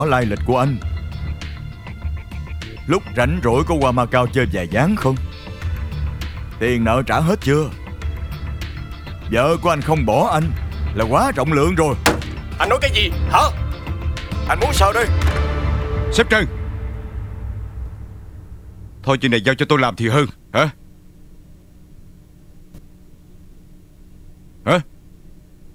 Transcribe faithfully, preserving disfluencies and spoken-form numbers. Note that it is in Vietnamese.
Có lai lịch của anh. Lúc rảnh rỗi có qua Macau chơi vài ván không? Tiền nợ trả hết chưa? Vợ của anh không bỏ anh là quá trọng lượng rồi. Anh nói cái gì hả? Anh muốn sao đây? Sếp Trân, thôi chuyện này giao cho tôi làm thì hơn. Hả? Hả?